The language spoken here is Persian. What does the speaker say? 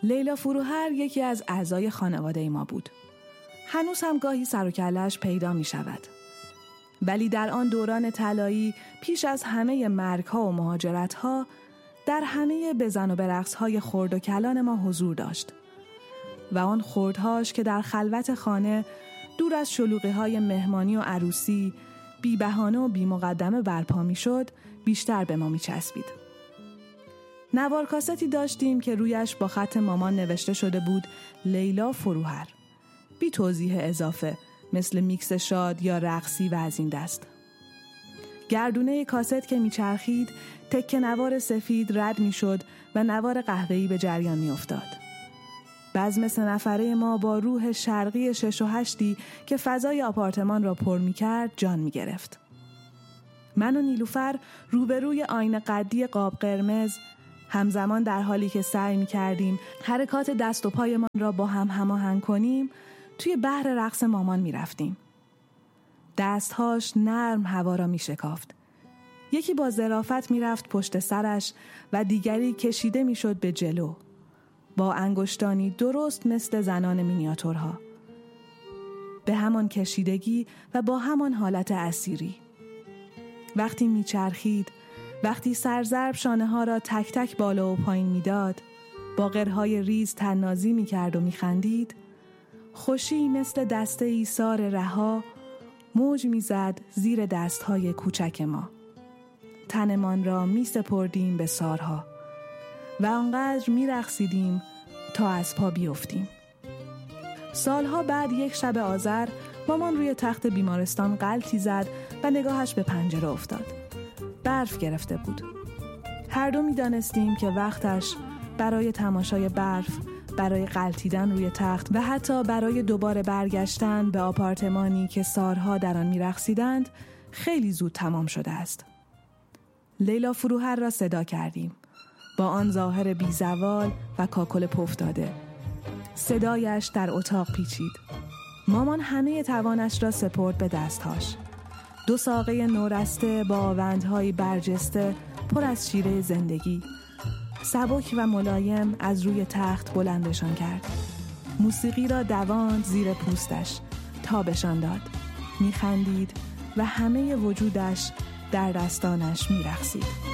لیلا فروهر یکی از اعضای خانواده ما بود. هنوز هم گاهی سر و کله‌اش پیدا می شود. ولی در آن دوران طلایی پیش از همه مرگ‌ها و مهاجرت‌ها در همه بزن و برقص‌های خرد و کلان ما حضور داشت. و آن خردهاش که در خلوت خانه دور از شلوغی‌های مهمانی و عروسی بی بهانه و بی مقدمه برپا می شد بیشتر به ما می چسبید. نوار کاستی داشتیم که رویش با خط مامان نوشته شده بود لیلا فروهر، بی توضیح اضافه مثل میکس شاد یا رقصی و از این دست. گردونه کاست که میچرخید تکه نوار سفید رد میشد و نوار قهوه‌ای به جریان میافتاد. بزم 3 نفره ما با روح شرقی 6 و 8 که فضای آپارتمان را پر میکرد جان میگرفت. من و نیلوفر روبروی آینه قدی قاب قرمز همزمان در حالی که سعی می‌کردیم حرکات دست و پایمان را با هم هماهنگ کنیم توی بحر رقص مامان می‌رفتیم. دستهاش نرم هوا را می‌شکافت. یکی با ظرافت می‌رفت پشت سرش و دیگری کشیده می‌شد به جلو با انگشتانی درست مثل زنان مینیاتورها، به همان کشیدگی و با همان حالت اسیری. وقتی میچرخید، وقتی سرضرب شانه ها را تک تک بالا و پایین میداد، با قرهای ریز طنازی میکرد و میخندید، خوشی مثل دسته ایثار رها موج میزد زیر دستهای کوچک ما. تنمان را میسپردیم به سارها و آنقدر میرقصیدیم تا از پا بیفتیم. سالها بعد یک شب آذر مامان روی تخت بیمارستان غلطی زد و نگاهش به پنجره افتاد. برف گرفته بود. هر دو می‌دانستیم که وقتش برای تماشای برف، برای غلطیدن روی تخت و حتی برای دوباره برگشتن به آپارتمانی که سارها در آن می‌رقصیدند خیلی زود تمام شده است. لیلا فروهر را صدا کردیم با آن ظاهر بی‌زوال و کاکل پف داده. صدایش در اتاق پیچید. مامان همه توانش را سپرد به دستهاش. 2 ساقه نورسته با آوندهای برجسته پر از شیره زندگی سبک و ملایم از روی تخت بلندشان کرد. موسیقی را دواند زیر پوستش تابشان داد. میخندید و همه وجودش در دستانش میرقصید.